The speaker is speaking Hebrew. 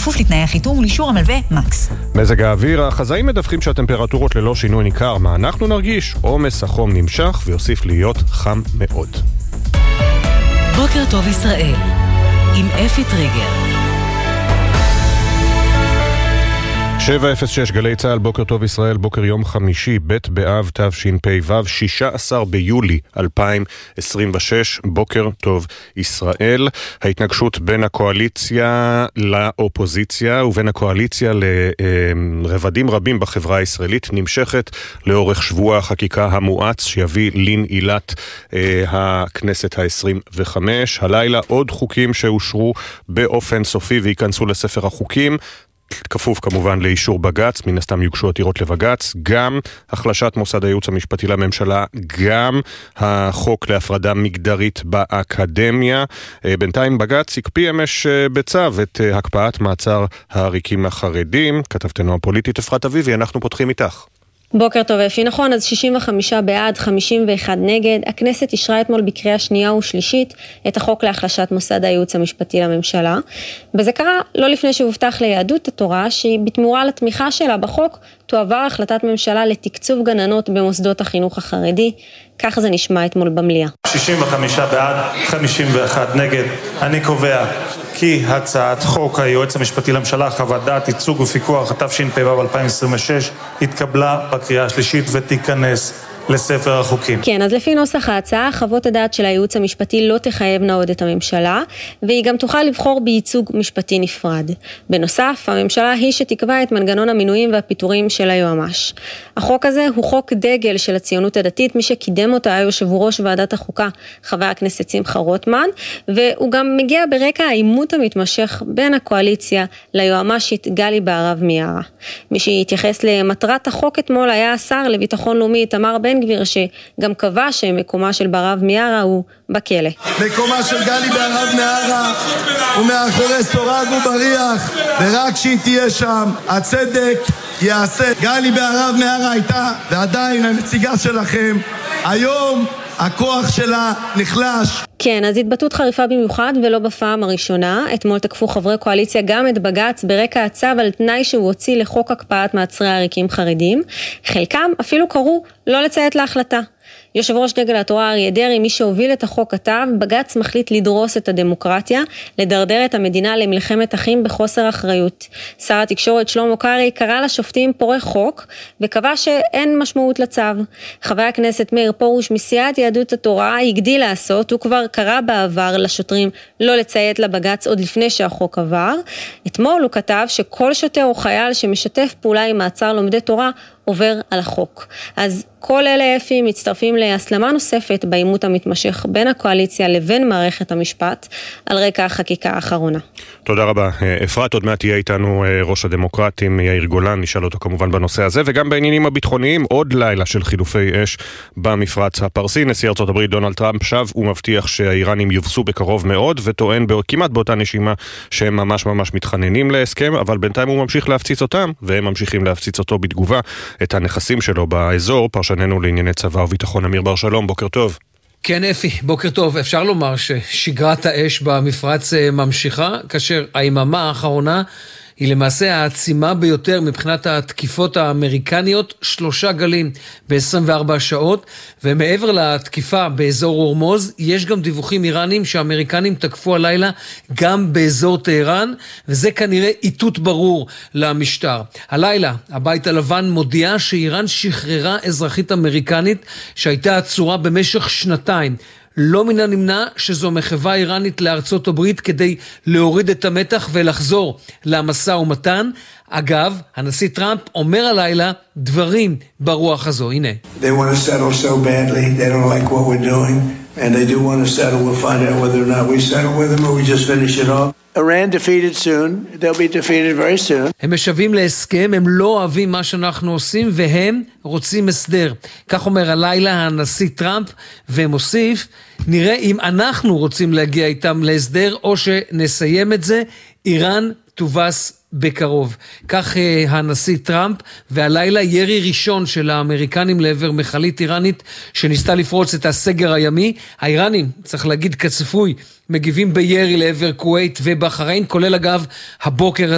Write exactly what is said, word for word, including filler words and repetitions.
בכפוף לתנאי החיתום ולאישור המלווה מקס. מזג האוויר, החזאים מדווחים שהטמפרטורות ללא שינוי ניכר. מה אנחנו נרגיש? עומס החום נמשך ויוסיף להיות חם מאוד. בוקר טוב ישראל עם אפי טריגר. שבע אפס שש גלי צהל, בוקר טוב ישראל, בוקר יום חמישי, ב' באב תשפ"ו, שישה עשר ביולי אלפיים עשרים ושש, בוקר טוב ישראל. ההתנגשות בין הקואליציה לאופוזיציה ובין הקואליציה לרבדים רבים בחברה הישראלית נמשכת לאורך שבוע החקיקה המואץ שיביא לנעילת הכנסת ה-עשרים וחמש. הלילה עוד חוקים שאושרו באופן סופי וייכנסו לספר החוקים, כפוף כמובן לאישור בגץ, מן הסתם יוגשו עתירות לבגץ, גם החלשת מוסד הייעוץ המשפטי לממשלה, גם החוק להפרדה מגדרית באקדמיה. בינתיים בגץ הקפיא אמש בצו את הקפאת מעצר העריקים החרדים. כתבתנו הפוליטית אפרת אביבי, אנחנו פותחים איתך. בוקר טוב אפי, נכון, אז שישים וחמישה בעד, חמישים ואחד נגד. הכנסת אישרה אתמול בקריאה שנייה ושלישית את החוק להחלשת מוסד הייעוץ המשפטי לממשלה, וזה קרה לא לפני שהובטח ליהדות התורה שהיא בתמורה לתמיכה שלה בחוק תועבר החלטת ממשלה לתקצוב גננות במוסדות החינוך החרדי. ככה זה נשמע אתמול במליאה. שישים וחמישה בעד, חמישים ואחד נגד. אני קובע כי הצעת חוק היועץ המשפטי לממשלה חוות דעת ייצוג ופיקוח תשפ"ו אלפיים עשרים ושש התקבלה בקריאה השלישית ותיכנס לספר החוקים. כן, אז לפי נוסח ההצעה, חוות הדעת של הייעוץ המשפטי לא תחייבנה עוד את הממשלה, והיא גם תוכל לבחור בייצוג משפטי נפרד. בנוסף, הממשלה היא שתקבע את מנגנון המינויים והפיטורים של היועמ"ש. החוק הזה הוא חוק דגל של הציונות הדתית, מי שקידם אותה היה יושב ראש ועדת החוקה, חבר הכנסת שמחה רוטמן, והוא גם מגיע ברקע העימות המתמשך בין הקואליציה ליועמ"שית גלי בהרב מיארה. מי שהתייחס למטרת החוק אתמול היה השר לביטחון לאומי תמר בן גביר, שגם קבע שמקומה של בהרב מיארה הוא בכלא. מקומה של גלי בהרב מיארה הוא מאחורי סורג ובריח, ורק שהיא תהיה שם הצדק יעשה. גלי בהרב מיארה הייתה ועדיין הנציגה שלכם, היום הכוח שלה נחלש. כן, אז התבטאות חריפה במיוחד ולא בפעם הראשונה. אתמול תקפו חברי קואליציה גם את בגץ ברקע הצו על תנאי שהוא הוציא לחוק הקפאת מעצרי עריקים חרדים. חלקם אפילו קראו לא לציית להחלטה. יושב ראש דגל התורה אריה דרעי, מי שהוביל את החוק, כתב, בגץ מחליט לדרוס את הדמוקרטיה, לדרדר את המדינה למלחמת אחים בחוסר אחריות. שר התקשורת שלמה קרעי קרא לשופטים פורעי חוק, וקבע שאין משמעות לצו. חבר הכנסת מאיר פרוש מסיעת יהדות התורה הגדיל לעשות, הוא כבר קרא בעבר לשוטרים לא לציית לבגץ עוד לפני שהחוק עבר. אתמול הוא כתב שכל שוטר או חייל שמשתף פעולה עם מעצר לומדי תורה עובר על החוק. אז כל אלה אפי מצטרפים להסלמה נוספת בעימות המתמשך בין הקואליציה לבין מערכת המשפט על רקע החקיקה האחרונה. תודה רבה. אפרת, עוד מעט תהיה איתנו ראש הדמוקרטים יאיר גולן, נשאל אותו כמובן בנושא הזה, וגם בעניינים הביטחוניים, עוד לילה של חילופי אש במפרץ הפרסי. נשיא ארצות הברית דונלד טראמפ שב ומבטיח שהאיראנים יובסו בקרוב מאוד, וטוען כמעט באותה נשימה שהם ממש ממש מתחננים להסכם, אבל בינתיים הוא ממשיך להפציץ אותם, והם ממשיכים להפציץ אותו בתגובה את הנכסים שלו באזור. פרשננו לענייני צבא וביטחון אמיר בר שלום, בוקר טוב. כן אפי, בוקר טוב. אפשר לומר ששגרת האש במפרץ ממשיכה, כאשר היממה האחרונה היא למעשה העצימה ביותר מבחינת התקיפות האמריקניות, שלושה גלים ב-עשרים וארבע שעות, ומעבר לתקיפה באזור הורמוז, יש גם דיווחים איראנים שהאמריקנים תקפו הלילה גם באזור טהרן, וזה כנראה איתות ברור למשטר. הלילה, הבית הלבן מודיע שאיראן שחררה אזרחית אמריקנית שהייתה עצורה במשך שנתיים. לא מן הנמנע שזו מחווה איראנית לארצות הברית כדי להוריד את המתח ולחזור למשא ומתן. אגב, הנשיא טראמפ אומר הלילה דברים ברוח הזו. הנה. They want to settle so badly. They don't like what we're doing. And they do want to settle. We'll find out whether or not we settle with them or we just finish it off. Iran defeated soon. They'll be defeated very soon. הם משווים להסכם, הם לא אוהבים מה שאנחנו עושים, והם רוצים הסדר. כך אומר הלילה הנשיא טראמפ, ומוסיף, נראה אם אנחנו רוצים להגיע איתם להסדר, או שנסיים את זה, איראן תובס בקרוב. כך uh, הנשיא טראמפ, והלילה ירי ראשון של האמריקנים לעבר מחלית איראנית שניסתה לפרוץ את הסגר הימי. האיראנים, צריך להגיד כצפוי, מגיבים בירי לעבר כווית ובחריין, כולל אגב הבוקר